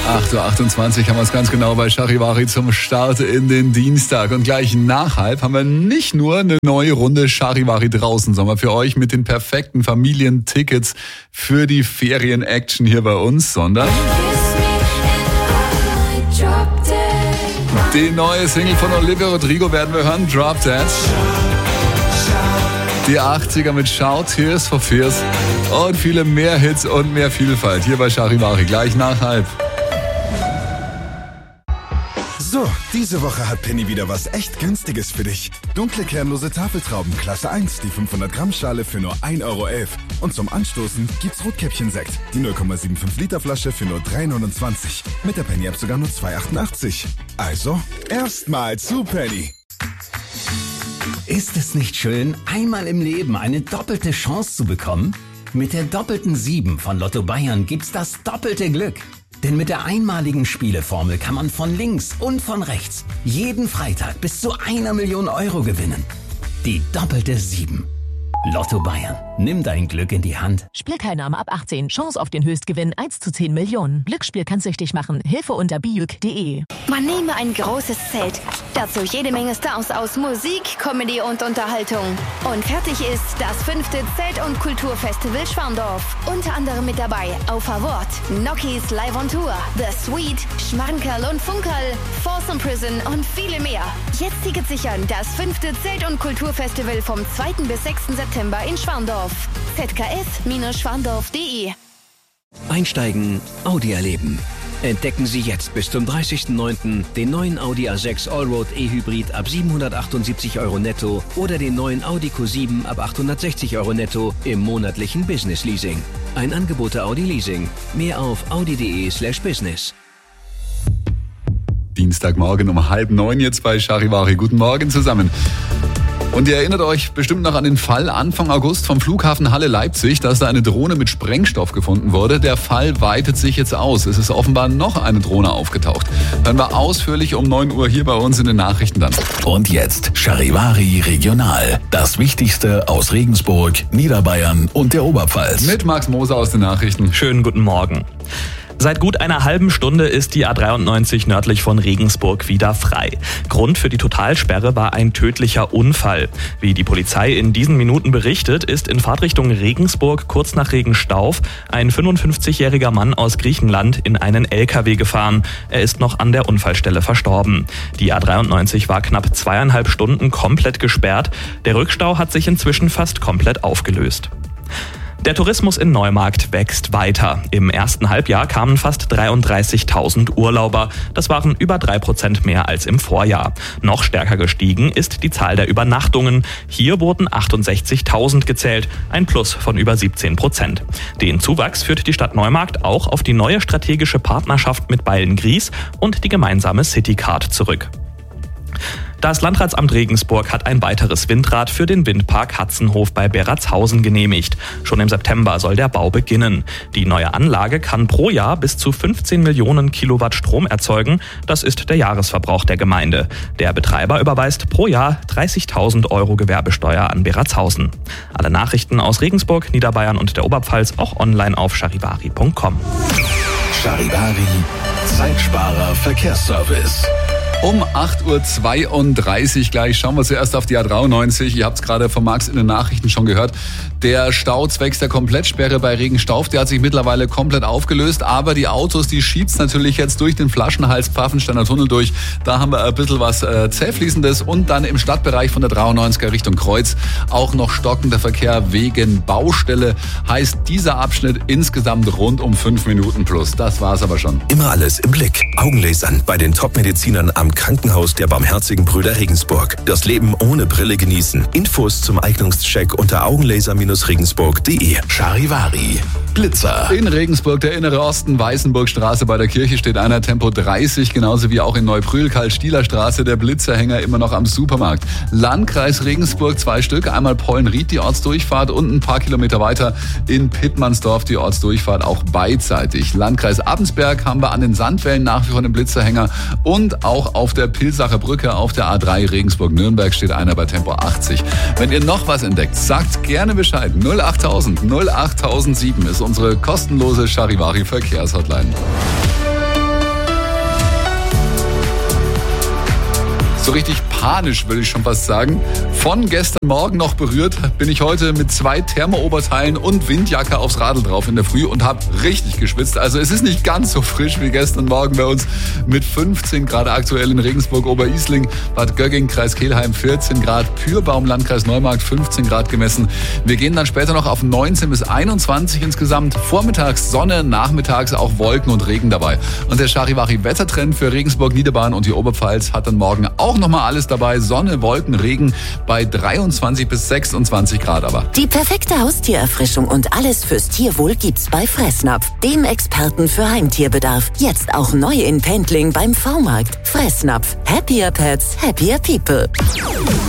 8.28 Uhr haben wir es ganz genau bei Charivari zum Start in den Dienstag. Und gleich nach halb haben wir nicht nur eine neue Runde Charivari draußen, sondern für euch mit den perfekten Familientickets für die Ferien-Action hier bei uns, sondern die neue Single von Olivia Rodrigo werden wir hören, Drop Dead. Die 80er mit Shout, Tears for Fears und viele mehr Hits und mehr Vielfalt hier bei Charivari gleich nach halb. So, diese Woche hat Penny wieder was echt Günstiges für dich. Dunkle kernlose Tafeltrauben Klasse 1, die 500 Gramm Schale für nur 1,11 € Und zum Anstoßen gibt's Rotkäppchen-Sekt, die 0,75 Liter Flasche für nur 3,29 €. Mit der Penny-App sogar nur 2,88 €. Also, erstmal zu Penny. Ist es nicht schön, einmal im Leben eine doppelte Chance zu bekommen? Mit der doppelten 7 von Lotto Bayern gibt's das doppelte Glück. Denn mit der einmaligen Spieleformel kann man von links und von rechts jeden Freitag bis zu 1 Million € gewinnen. Die doppelte 7. Lotto Bayern. Nimm dein Glück in die Hand. Spielteilnahme ab 18. Chance auf den Höchstgewinn 1 zu 10 Millionen. Glücksspiel kann süchtig machen. Hilfe unter biuk.de. Man nehme ein großes Zelt. Dazu jede Menge Stars aus Musik, Comedy und Unterhaltung. Und fertig ist das 5. Zelt- und Kulturfestival Schwandorf. Unter anderem mit dabei Auf Award, Nokis Live on Tour, The Sweet, Schmankerl und Funkerl, Folsom Prison und viele mehr. Jetzt Tickets sichern. Das 5. Zelt- und Kulturfestival vom 2. bis 6. September in Schwandorf. zks-schwandorf.de. Einsteigen, Audi erleben. Entdecken Sie jetzt bis zum 30.09. den neuen Audi A6 Allroad E-Hybrid ab 778 € netto oder den neuen Audi Q7 ab 860 € netto im monatlichen Business Leasing. Ein Angebot der Audi Leasing. Mehr auf audi.de/business. Dienstagmorgen um 8:30 jetzt bei Charivari. Guten Morgen zusammen. Und ihr erinnert euch bestimmt noch an den Fall Anfang August vom Flughafen Halle-Leipzig, dass da eine Drohne mit Sprengstoff gefunden wurde. Der Fall weitet sich jetzt aus. Es ist offenbar noch eine Drohne aufgetaucht. Hören wir ausführlich um 9 Uhr hier bei uns in den Nachrichten dann. Und jetzt Charivari Regional. Das Wichtigste aus Regensburg, Niederbayern und der Oberpfalz. Mit Max Moser aus den Nachrichten. Schönen guten Morgen. Seit gut einer halben Stunde ist die A93 nördlich von Regensburg wieder frei. Grund für die Totalsperre war ein tödlicher Unfall. Wie die Polizei in diesen Minuten berichtet, ist in Fahrtrichtung Regensburg kurz nach Regenstauf ein 55-jähriger Mann aus Griechenland in einen LKW gefahren. Er ist noch an der Unfallstelle verstorben. Die A93 war knapp 2,5 Stunden komplett gesperrt. Der Rückstau hat sich inzwischen fast komplett aufgelöst. Der Tourismus in Neumarkt wächst weiter. Im ersten Halbjahr kamen fast 33.000 Urlauber. Das waren über 3% mehr als im Vorjahr. Noch stärker gestiegen ist die Zahl der Übernachtungen. Hier wurden 68.000 gezählt, ein Plus von über 17%. Den Zuwachs führt die Stadt Neumarkt auch auf die neue strategische Partnerschaft mit Beilngries und die gemeinsame Citycard zurück. Das Landratsamt Regensburg hat ein weiteres Windrad für den Windpark Hatzenhof bei Beratshausen genehmigt. Schon im September soll der Bau beginnen. Die neue Anlage kann pro Jahr bis zu 15 Millionen Kilowatt Strom erzeugen. Das ist der Jahresverbrauch der Gemeinde. Der Betreiber überweist pro Jahr 30.000 € Gewerbesteuer an Beratshausen. Alle Nachrichten aus Regensburg, Niederbayern und der Oberpfalz auch online auf charivari.com. Charivari, Zeitsparer Verkehrsservice. Um 8.32 Uhr gleich schauen wir zuerst auf die A93. Ihr habt es gerade von Max in den Nachrichten schon gehört. Der Stau zwecks der Komplettsperre bei Regenstauf, der hat sich mittlerweile komplett aufgelöst. Aber die Autos, die schiebt's natürlich jetzt durch den Flaschenhals Pfaffensteiner Tunnel durch. Da haben wir ein bisschen was Zähfließendes. Und dann im Stadtbereich von der 93er Richtung Kreuz auch noch stockender Verkehr wegen Baustelle. Heißt dieser Abschnitt insgesamt rund um 5 Minuten plus. Das war's aber schon. Immer alles im Blick. Augenlasern bei den Top-Medizinern am Krankenhaus der Barmherzigen Brüder Regensburg. Das Leben ohne Brille genießen. Infos zum Eignungscheck unter augenlaser-regensburg.de. Charivari, Blitzer. In Regensburg, der innere Osten, Weißenburgstraße bei der Kirche steht einer Tempo 30, genauso wie auch in Neubrühl, Karl-Stieler-Straße, der Blitzerhänger immer noch am Supermarkt. Landkreis Regensburg 2 Stück, einmal Pollenried, die Ortsdurchfahrt und ein paar Kilometer weiter in Pittmannsdorf die Ortsdurchfahrt auch beidseitig. Landkreis Abensberg haben wir an den Sandwellen nach wie vor den Blitzerhänger und auch auf der Pilsacher Brücke auf der A3 Regensburg-Nürnberg steht einer bei Tempo 80. Wenn ihr noch was entdeckt, sagt gerne Bescheid. 08000 08007 ist unsere kostenlose Charivari Verkehrshotline. So richtig panisch, würde ich schon fast sagen. Von gestern Morgen noch berührt, bin ich heute mit 2 Thermooberteilen und Windjacke aufs Radl drauf in der Früh und habe richtig geschwitzt. Also es ist nicht ganz so frisch wie gestern Morgen bei uns mit 15 Grad aktuell in Regensburg, Oberisling, Bad Gögging, Kreis Kelheim 14 Grad, Pyrbaum, Landkreis Neumarkt 15 Grad gemessen. Wir gehen dann später noch auf 19 bis 21 insgesamt. Vormittags Sonne, nachmittags auch Wolken und Regen dabei. Und der Charivari-Wettertrend für Regensburg, Niederbayern und die Oberpfalz hat dann morgen auch nochmal alles dabei. Sonne, Wolken, Regen bei 23 bis 26 Grad aber. Die perfekte Haustiererfrischung und alles fürs Tierwohl gibt's bei Fressnapf, dem Experten für Heimtierbedarf. Jetzt auch neu in Pendling beim V-Markt. Fressnapf. Happier Pets, happier people.